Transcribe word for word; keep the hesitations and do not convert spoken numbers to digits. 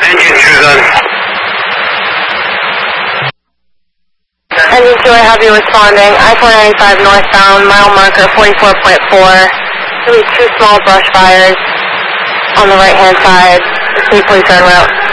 Engine True Gun. Engine two, I have you responding. I four ninety-five northbound, mile marker forty-four point four. Really two small brush fires on the right-hand side. Please, please turn route.